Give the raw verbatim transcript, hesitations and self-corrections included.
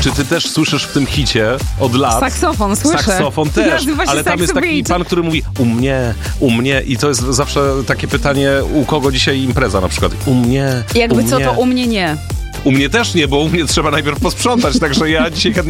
Czy ty też słyszysz w tym hicie od lat? Saksofon, słyszę. Saksofon też, Nazywa się ale tam jest taki Saxo pan, który mówi u mnie, u mnie i to jest zawsze takie pytanie, u kogo dzisiaj impreza na przykład. U mnie, Jakby u co, mnie. to u mnie nie. U mnie też nie, bo u mnie trzeba najpierw posprzątać, także ja dzisiaj chętnie